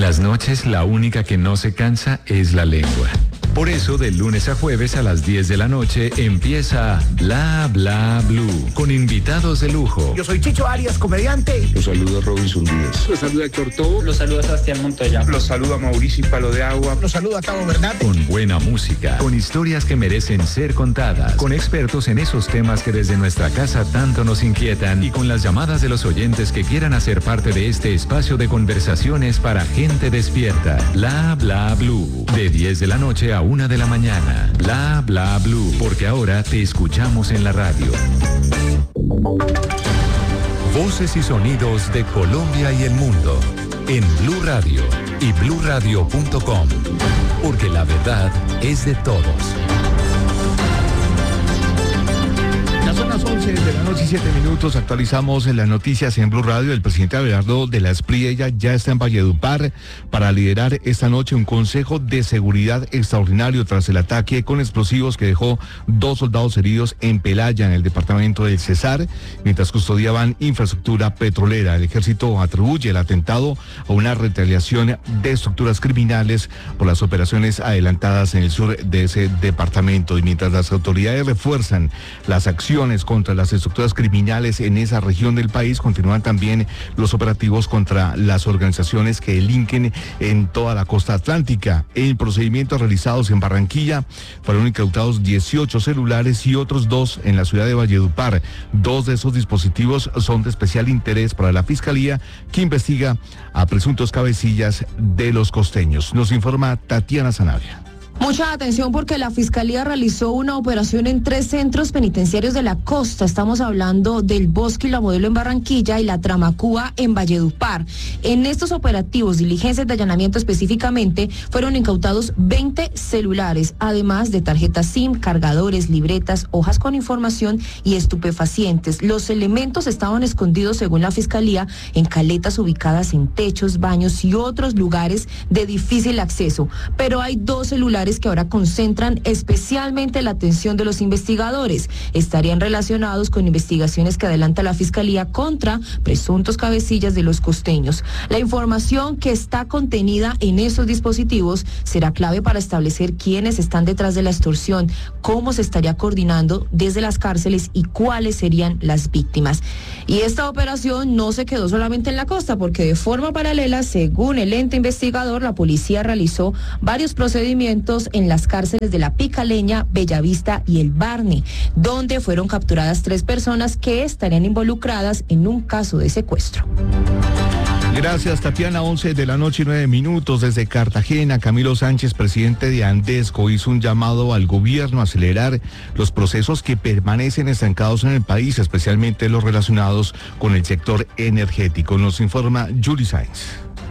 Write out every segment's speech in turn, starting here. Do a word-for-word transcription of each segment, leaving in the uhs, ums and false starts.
las noches la única que no se cansa es la lengua. Por eso, de lunes a jueves a las diez de la noche empieza Bla Bla Blue, con invitados de lujo. Yo soy Chicho Arias, comediante. Los saluda Robinson Díaz. Los saluda Héctor Tobo. Los saluda Sebastián Montoya. Los saluda Mauricio Palo de Agua. Los saluda Tavo Bernat. Con buena música, con historias que merecen ser contadas, con expertos en esos temas que desde nuestra casa tanto nos inquietan y con las llamadas de los oyentes que quieran hacer parte de este espacio de conversaciones para gente despierta. Bla Bla Blue, de diez de la noche a una de la mañana. Bla Bla Blue, porque ahora te escuchamos en la radio. Voces y sonidos de Colombia y el mundo en Blue Radio y blue radio punto com, porque la verdad es de todos. Son las once de la noche y siete minutos. Actualizamos en las noticias en Blue Radio. El presidente Abelardo de la Espriella ya está en Valledupar para liderar esta noche un consejo de seguridad extraordinario tras el ataque con explosivos que dejó dos soldados heridos en Pelaya, en el departamento del Cesar, mientras custodiaban infraestructura petrolera. El ejército atribuye el atentado a una retaliación de estructuras criminales por las operaciones adelantadas en el sur de ese departamento. Y mientras las autoridades refuerzan las acciones contra las estructuras criminales en esa región del país, continúan también los operativos contra las organizaciones que delinquen en toda la costa atlántica. En procedimientos realizados en Barranquilla fueron incautados dieciocho celulares y otros dos en la ciudad de Valledupar. Dos de esos dispositivos son de especial interés para la Fiscalía, que investiga a presuntos cabecillas de los costeños. Nos informa Tatiana Sanabria. Mucha atención porque la Fiscalía realizó una operación en tres centros penitenciarios de la costa. Estamos hablando del Bosque y la Modelo en Barranquilla y la Tramacúa en Valledupar. En estos operativos, diligencias de allanamiento específicamente, fueron incautados veinte celulares, además de tarjetas SIM, cargadores, libretas, hojas con información y estupefacientes. Los elementos estaban escondidos, según la Fiscalía, en caletas ubicadas en techos, baños y otros lugares de difícil acceso. Pero hay dos celulares que ahora concentran especialmente la atención de los investigadores. Estarían relacionados con investigaciones que adelanta la Fiscalía contra presuntos cabecillas de los costeños. La información que está contenida en esos dispositivos será clave para establecer quiénes están detrás de la extorsión, cómo se estaría coordinando desde las cárceles y cuáles serían las víctimas. Y esta operación no se quedó solamente en la costa, porque de forma paralela, según el ente investigador, la policía realizó varios procedimientos en las cárceles de La Picaleña, Bellavista y El Barne, donde fueron capturadas tres personas que estarían involucradas en un caso de secuestro. Gracias, Tatiana. Once de la noche y nueve minutos. Desde Cartagena, Camilo Sánchez, presidente de Andesco, hizo un llamado al gobierno a acelerar los procesos que permanecen estancados en el país, especialmente los relacionados con el sector energético. Nos informa Julie Sáenz.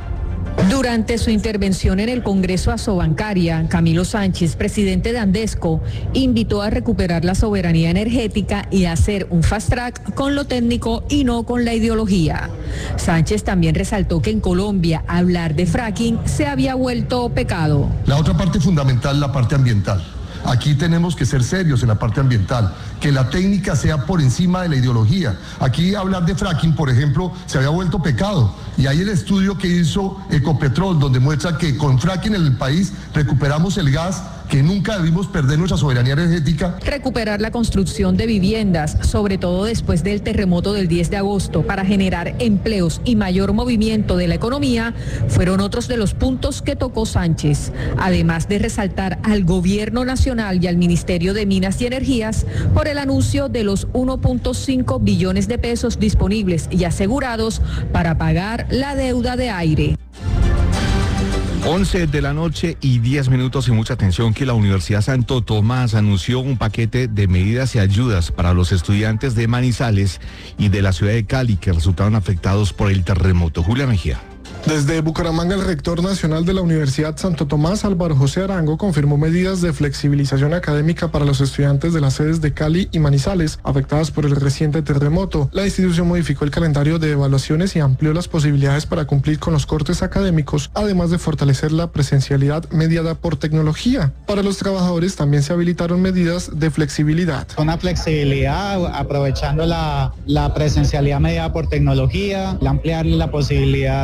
Durante su intervención en el Congreso Asobancaria, Camilo Sánchez, presidente de Andesco, invitó a recuperar la soberanía energética y a hacer un fast track con lo técnico y no con la ideología. Sánchez también resaltó que en Colombia hablar de fracking se había vuelto pecado. La otra parte fundamental, la parte ambiental. Aquí tenemos que ser serios en la parte ambiental, que la técnica sea por encima de la ideología. Aquí hablar de fracking, por ejemplo, se había vuelto pecado. Y hay el estudio que hizo Ecopetrol, donde muestra que con fracking en el país recuperamos el gas, que nunca debimos perder nuestra soberanía energética. Recuperar la construcción de viviendas, sobre todo después del terremoto del diez de agosto, para generar empleos y mayor movimiento de la economía, fueron otros de los puntos que tocó Sánchez, además de resaltar al Gobierno Nacional y al Ministerio de Minas y Energías por el anuncio de los uno punto cinco billones de pesos disponibles y asegurados para pagar la deuda de aire. once de la noche y diez minutos, y mucha atención que la Universidad Santo Tomás anunció un paquete de medidas y ayudas para los estudiantes de Manizales y de la ciudad de Cali que resultaron afectados por el terremoto. Julia Mejía. Desde Bucaramanga, el rector nacional de la Universidad Santo Tomás, Álvaro José Arango, confirmó medidas de flexibilización académica para los estudiantes de las sedes de Cali y Manizales, afectadas por el reciente terremoto. La institución modificó el calendario de evaluaciones y amplió las posibilidades para cumplir con los cortes académicos, además de fortalecer la presencialidad mediada por tecnología. Para los trabajadores también se habilitaron medidas de flexibilidad. Una flexibilidad aprovechando la, la presencialidad mediada por tecnología, ampliar la posibilidad de los cortes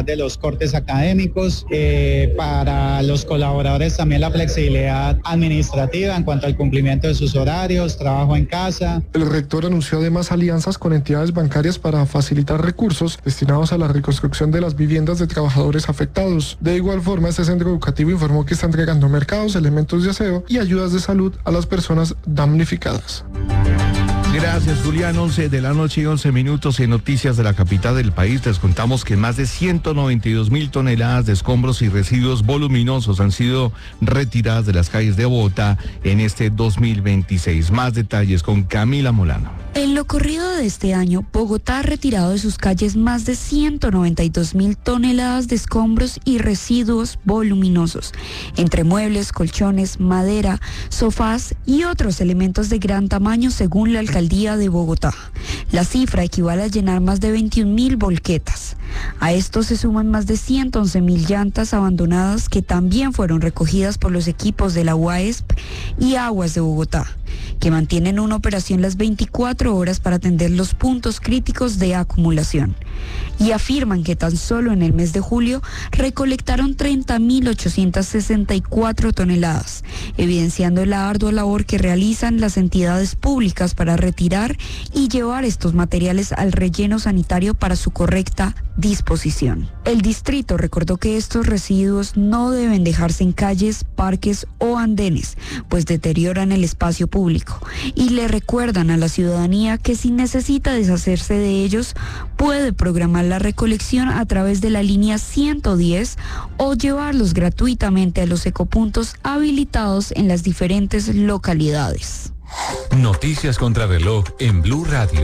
recortes académicos, eh, para los colaboradores también la flexibilidad administrativa en cuanto al cumplimiento de sus horarios, trabajo en casa. El rector anunció además alianzas con entidades bancarias para facilitar recursos destinados a la reconstrucción de las viviendas de trabajadores afectados. De igual forma, este centro educativo informó que está entregando mercados, elementos de aseo y ayudas de salud a las personas damnificadas. Gracias, Julián. once de la noche y once minutos en Noticias de la capital del país. Les contamos que más de ciento noventa y dos mil toneladas de escombros y residuos voluminosos han sido retiradas de las calles de Bogotá en este dos mil veintiséis. Más detalles con Camila Molano. En lo corrido de este año, Bogotá ha retirado de sus calles más de ciento noventa y dos mil toneladas de escombros y residuos voluminosos, entre muebles, colchones, madera, sofás y otros elementos de gran tamaño según la alcaldía de Bogotá. La cifra equivale a llenar más de veintiún mil volquetas. A esto se suman más de ciento once mil llantas abandonadas que también fueron recogidas por los equipos de la U A E S P y Aguas de Bogotá, que mantienen una operación las veinticuatro horas para atender los puntos críticos de acumulación. Y afirman que tan solo en el mes de julio recolectaron treinta mil ochocientas sesenta y cuatro toneladas, evidenciando la ardua labor que realizan las entidades públicas para retirar y llevar estos materiales al relleno sanitario para su correcta disposición. El distrito recordó que estos residuos no deben dejarse en calles, parques o andenes, pues deterioran el espacio público, y le recuerdan a la ciudadanía que si necesita deshacerse de ellos, puede programar la recolección a través de la línea ciento diez o llevarlos gratuitamente a los ecopuntos habilitados en las diferentes localidades. Noticias contra reloj en Blue Radio.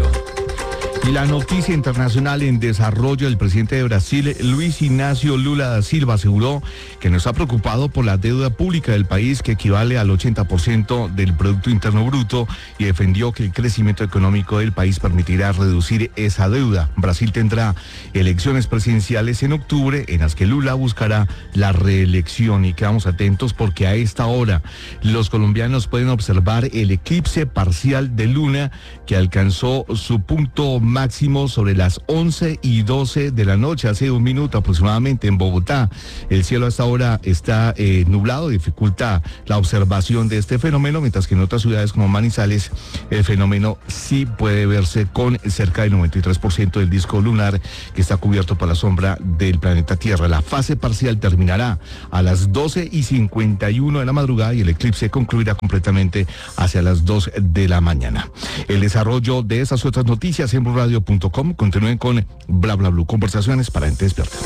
Y la noticia internacional en desarrollo: el presidente de Brasil, Luis Ignacio Lula da Silva, aseguró que no está preocupado por la deuda pública del país, que equivale al ochenta por ciento del Producto Interno Bruto, y defendió que el crecimiento económico del país permitirá reducir esa deuda. Brasil tendrá elecciones presidenciales en octubre, en las que Lula buscará la reelección, y quedamos atentos porque a esta hora los colombianos pueden observar el eclipse parcial de luna, que alcanzó su punto máximo sobre las once y doce de la noche, hace un minuto aproximadamente en Bogotá. El cielo hasta ahora está eh, nublado, dificulta la observación de este fenómeno, mientras que en otras ciudades como Manizales el fenómeno sí puede verse con cerca del noventa y tres por ciento del disco lunar, que está cubierto por la sombra del planeta Tierra. La fase parcial terminará a las doce y cincuenta y uno de la madrugada y el eclipse concluirá completamente hacia las dos de la mañana. El desarrollo de esas otras noticias en blue radio punto com. Continúen con Bla Bla Blue, conversaciones para gente despierta.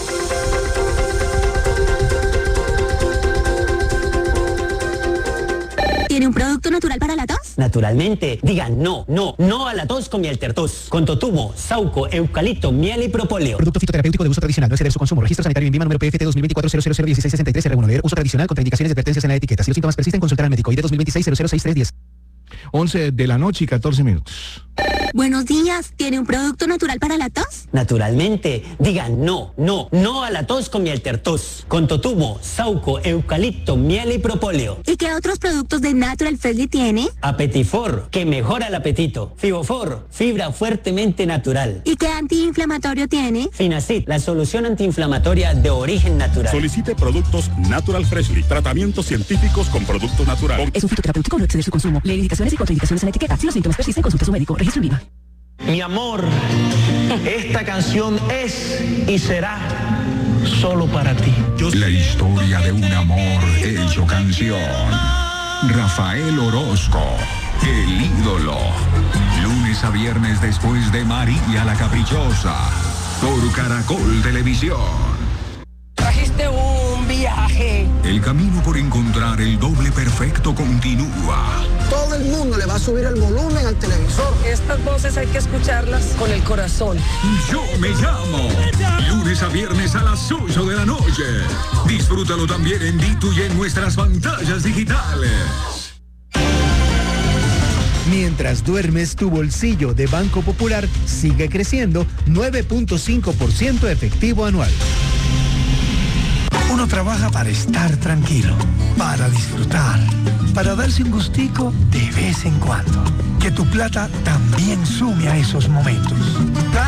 ¿Tiene un producto natural para la tos? Naturalmente. Digan no, no, no a la tos con miel tertos. Con totumo, sauco, eucalipto, miel y propóleo. Producto fitoterapéutico de uso tradicional. No exceder su consumo. Registro sanitario INVIMA número P F T dos mil veinticuatro cero cero cero dieciséis sesenta y tres R uno. Leer uso tradicional. Contraindicaciones y advertencias en la etiqueta. Si los síntomas persisten, consultar al médico. I D dos mil veintiséis cero cero seis tres diez. once de la noche y catorce minutos. Buenos días, ¿tiene un producto natural para la tos? Naturalmente. Digan no, no, no a la tos con miel tertos. Con totumo, sauco, eucalipto, miel y propóleo. ¿Y qué otros productos de Natural Freshly tiene? Apetifor, que mejora el apetito. Fibofor, fibra fuertemente natural. ¿Y qué antiinflamatorio tiene? Finacid, la solución antiinflamatoria de origen natural. Solicite productos Natural Freshly. Tratamientos científicos con productos naturales. Es un fitoterapéutico, no exceder su consumo. Leer indicaciones y contraindicaciones en la etiqueta. Si los síntomas persisten, consulte a su médico. Registro INVIMA. Mi amor, esta canción es y será solo para ti. La historia de un amor hecho canción. Rafael Orozco, el ídolo. Lunes a viernes después de María la Caprichosa, por Caracol Televisión. Trajiste un viaje. El camino por encontrar el doble perfecto continúa. Todo el mundo le va a subir el volumen al televisor. Estas voces hay que escucharlas con el corazón. Yo me llamo. Lunes a viernes a las ocho de la noche. Disfrútalo también en Ditu y en nuestras pantallas digitales. Mientras duermes, tu bolsillo de Banco Popular sigue creciendo nueve punto cinco por ciento efectivo anual. Uno trabaja para estar tranquilo, para disfrutar, para darse un gustico de vez en cuando. Que tu plata también sume a esos momentos.